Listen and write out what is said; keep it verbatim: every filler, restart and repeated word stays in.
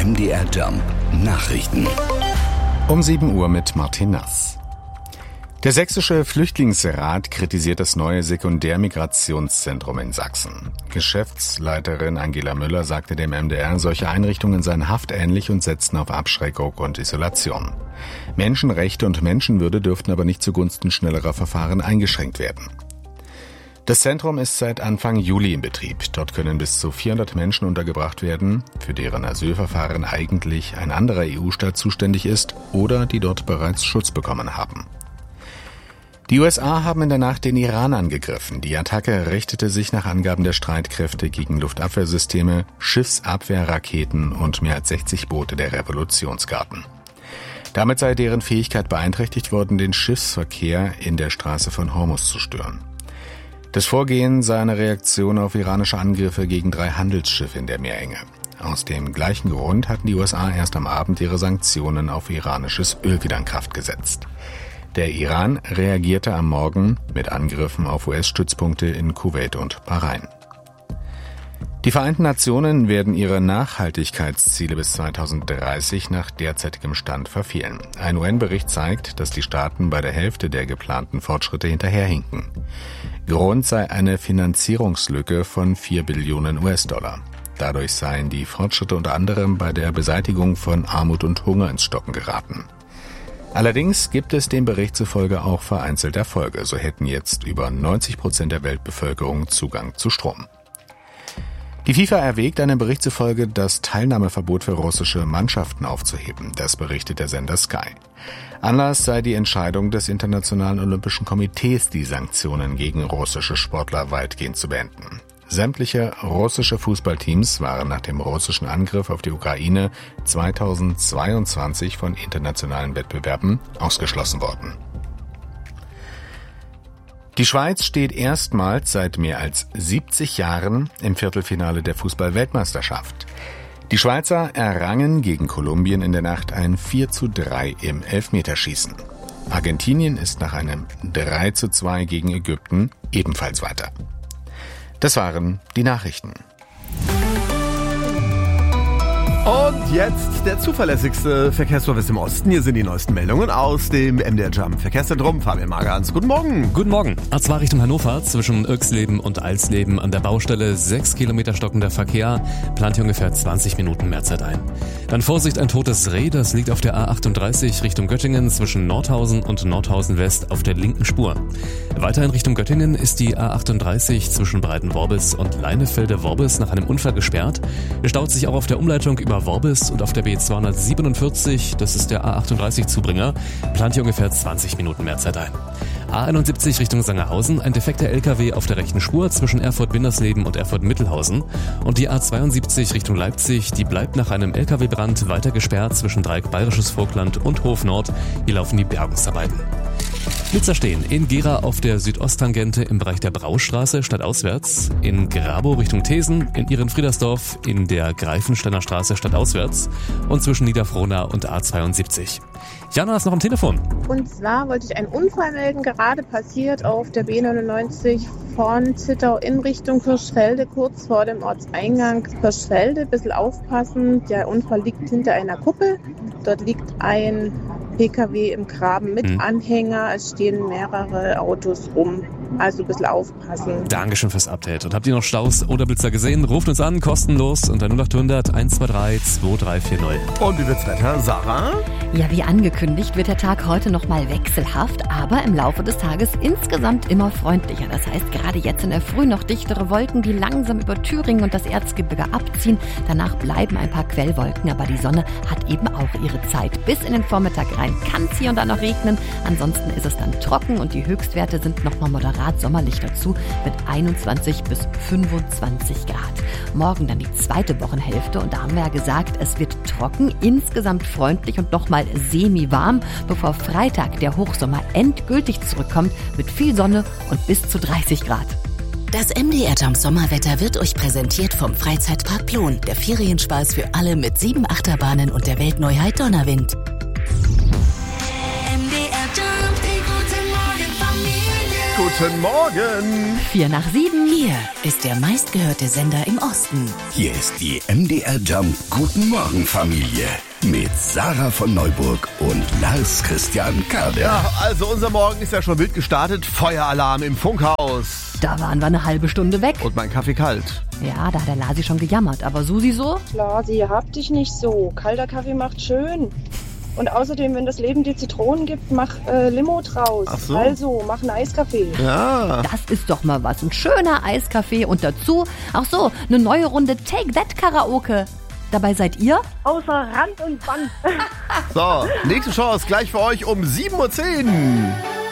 M D R Jump Nachrichten. Um sieben Uhr mit Martin Nass. Der Sächsische Flüchtlingsrat kritisiert das neue Sekundärmigrationszentrum in Sachsen. Geschäftsleiterin Angela Müller sagte dem M D R, solche Einrichtungen seien haftähnlich und setzten auf Abschreckung und Isolation. Menschenrechte und Menschenwürde dürften aber nicht zugunsten schnellerer Verfahren eingeschränkt werden. Das Zentrum ist seit Anfang Juli in Betrieb. Dort können bis zu vierhundert Menschen untergebracht werden, für deren Asylverfahren eigentlich ein anderer E U-Staat zuständig ist oder die dort bereits Schutz bekommen haben. Die U S A haben in der Nacht den Iran angegriffen. Die Attacke richtete sich nach Angaben der Streitkräfte gegen Luftabwehrsysteme, Schiffsabwehrraketen und mehr als sechzig Boote der Revolutionsgarden. Damit sei deren Fähigkeit beeinträchtigt worden, den Schiffsverkehr in der Straße von Hormuz zu stören. Das Vorgehen sei eine Reaktion auf iranische Angriffe gegen drei Handelsschiffe in der Meerenge. Aus dem gleichen Grund hatten die U S A erst am Abend ihre Sanktionen auf iranisches Öl wieder in Kraft gesetzt. Der Iran reagierte am Morgen mit Angriffen auf U S-Stützpunkte in Kuwait und Bahrain. Die Vereinten Nationen werden ihre Nachhaltigkeitsziele bis zweitausenddreißig nach derzeitigem Stand verfehlen. Ein U N-Bericht zeigt, dass die Staaten bei der Hälfte der geplanten Fortschritte hinterherhinken. Grund sei eine Finanzierungslücke von vier Billionen U S-Dollar. Dadurch seien die Fortschritte unter anderem bei der Beseitigung von Armut und Hunger ins Stocken geraten. Allerdings gibt es dem Bericht zufolge auch vereinzelt Erfolge. So hätten jetzt über neunzig Prozent der Weltbevölkerung Zugang zu Strom. Die FIFA erwägt einem Bericht zufolge, das Teilnahmeverbot für russische Mannschaften aufzuheben. Das berichtet der Sender Sky. Anlass sei die Entscheidung des Internationalen Olympischen Komitees, die Sanktionen gegen russische Sportler weitgehend zu beenden. Sämtliche russische Fußballteams waren nach dem russischen Angriff auf die Ukraine zweitausendzweiundzwanzig von internationalen Wettbewerben ausgeschlossen worden. Die Schweiz steht erstmals seit mehr als siebzig Jahren im Viertelfinale der Fußball-Weltmeisterschaft. Die Schweizer errangen gegen Kolumbien in der Nacht ein vier zu drei im Elfmeterschießen. Argentinien ist nach einem drei zu zwei gegen Ägypten ebenfalls weiter. Das waren die Nachrichten. Und jetzt der zuverlässigste Verkehrsservice im Osten. Hier sind die neuesten Meldungen aus dem M D R Jump Verkehrszentrum. Fabian Magans, guten Morgen. Guten Morgen. A zwei Richtung Hannover zwischen Öxleben und Alsleben an der Baustelle. Sechs Kilometer stockender Verkehr. Plant hier ungefähr zwanzig Minuten mehr Zeit ein. Dann Vorsicht, ein totes Reh. Das liegt auf der A achtunddreißig Richtung Göttingen zwischen Nordhausen und Nordhausen West auf der linken Spur. Weiter in Richtung Göttingen ist die A achtunddreißig zwischen Breitenworbis und Leinefelde-Worbis nach einem Unfall gesperrt. Es staut sich auch auf der Umleitung über Worbis und auf der B zweihundertsiebenundvierzig, das ist der A achtunddreißig Zubringer, plant hier ungefähr zwanzig Minuten mehr Zeit ein. A einundsiebzig Richtung Sangerhausen, ein defekter L K W auf der rechten Spur zwischen Erfurt-Windersleben und Erfurt-Mittelhausen. Und die A zweiundsiebzig Richtung Leipzig, die bleibt nach einem L K W-Brand weiter gesperrt zwischen Dreieck Bayerisches Vogtland und Hof Nord. Hier laufen die Bergungsarbeiten. Blitzer stehen in Gera auf der Südosttangente im Bereich der Braustraße stadtauswärts, in Grabow Richtung Thesen, in Ehrenfriedersdorf in der Greifensteiner Straße stadtauswärts und zwischen Niederfrohna und A zweiundsiebzig. Jana ist noch am Telefon. Und zwar wollte ich einen Unfall melden, gerade passiert auf der B neunundneunzig von Zittau in Richtung Hirschfelde, kurz vor dem Ortseingang Hirschfelde. Ein bisschen aufpassen, der Unfall liegt hinter einer Kuppel. Dort liegt ein P K W im Graben mit hm. Anhänger. Es stehen mehrere Autos rum. Also ein bisschen aufpassen. Dankeschön fürs Update. Und habt ihr noch Staus oder Blitzer gesehen? Ruft uns an, kostenlos unter null acht hundert eins zwei drei zwei drei vier null. Und wie wird's Wetter, Sarah? Ja, wie angekündigt wird der Tag heute nochmal wechselhaft, aber im Laufe des Tages insgesamt immer freundlicher. Das heißt, gerade jetzt in der Früh noch dichtere Wolken, die langsam über Thüringen und das Erzgebirge abziehen. Danach bleiben ein paar Quellwolken, aber die Sonne hat eben auch ihre Zeit. Bis in den Vormittag rein kann es hier und da noch regnen. Ansonsten ist es dann trocken und die Höchstwerte sind nochmal moderat sommerlich dazu mit einundzwanzig bis fünfundzwanzig Grad. Morgen dann die zweite Wochenhälfte und da haben wir ja gesagt, es wird trocken, insgesamt freundlich und nochmal semi-warm, bevor Freitag der Hochsommer endgültig zurückkommt mit viel Sonne und bis zu dreißig Grad. Das M D R Jump Sommerwetter wird euch präsentiert vom Freizeitpark Plon, der Ferienspaß für alle mit sieben Achterbahnen und der Weltneuheit Donnerwind. Gut, Guten Morgen. Vier nach sieben. Hier ist der meistgehörte Sender im Osten. Hier ist die M D R Jump Guten Morgen Familie mit Sarah von Neuburg und Lars Christian Kader. Ja, also unser Morgen ist ja schon wild gestartet. Feueralarm im Funkhaus. Da waren wir eine halbe Stunde weg. Und mein Kaffee kalt. Ja, da hat der Lasi schon gejammert. Aber Susi so? Lasi, hab dich nicht so. Kalter Kaffee macht schön. Und außerdem, wenn das Leben dir Zitronen gibt, mach äh, Limo draus. Ach so. Also, mach einen Eiskaffee. Ja. Das ist doch mal was. Ein schöner Eiskaffee und dazu, ach so, eine neue Runde Take That Karaoke. Dabei seid ihr? Außer Rand und Band. So, nächste Chance gleich für euch um sieben Uhr zehn.